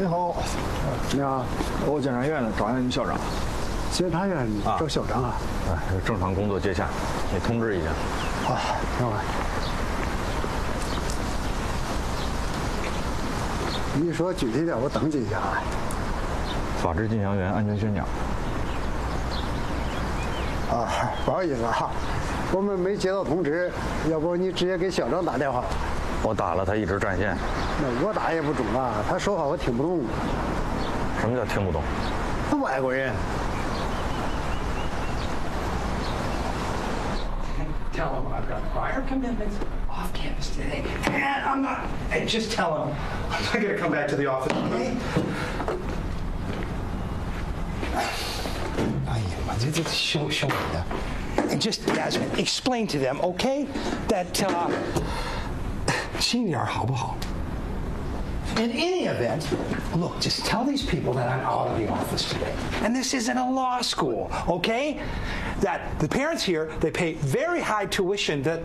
你好， 你好， 我检察院的，找一下你们校长。 检察院找校长啊？ 正常工作接洽，你通知一下。 好，等会儿。你说具体点，我登记一下啊。 法制进祥园安全宣讲。 啊，不好意思啊，我们没接到通知，要不你直接给校长打电话。 我打了，他一直占线。 那我打也不中啊，他说话我听不懂。 什么叫听不懂？ 他外国人。 Tell him I've got prior commitments off campus today, and I'm not. Hey, just tell him I'm not going to come back to the office. Okay? 哎呀，这凶你的。And just Yasmin, explain to them, okay, that 心里点好不好？ In any event, look, just tell these people that I'm out of the office today. And this isn't a law school, okay? That the parents here, they pay very high tuition that...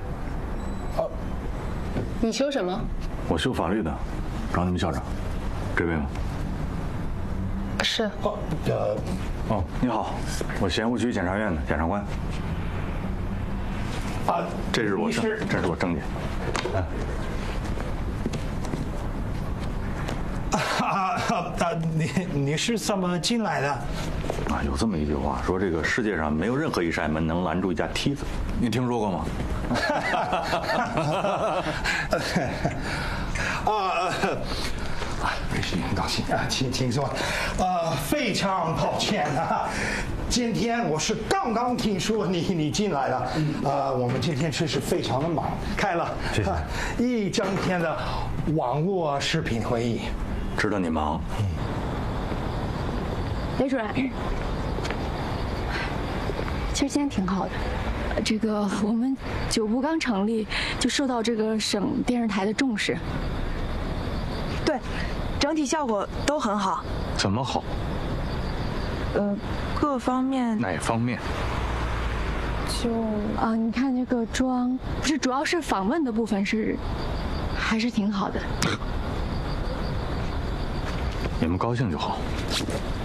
你修什么？ 我修法律的，找你们校长，这位吗？ 是。 哦，你好，我咸湖区检察院的检察官。这是我证件。 你是怎么进来的？ 有这么一句话，说这个世界上没有任何一扇门能拦住一架梯子，你听说过吗？ 没事，很高兴啊，请坐。非常抱歉啊，今天我是刚刚听说你进来了，我们今天确实非常的忙，开了一整天的网络视频会议。 知道你忙。 雷主任，其实今天挺好的。这个我们9部刚成立，就受到这个省电视台的重视。 对，整体效果都很好。 怎么好？ 各方面。 哪方面？ 你看这个妆，不是，主要是访问的部分还是挺好的。 你们高兴就好。